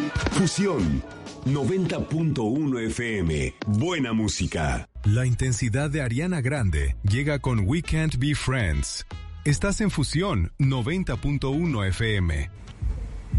Fusión 90.1 FM. Buena música. La intensidad de Ariana Grande llega con We Can't Be Friends. Estás en Fusión 90.1 FM.